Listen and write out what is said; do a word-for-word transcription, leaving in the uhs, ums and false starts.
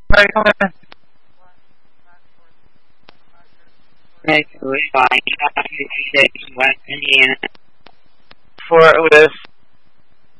Right, come in. Next, we're flying West Indiana. Fort Lewis,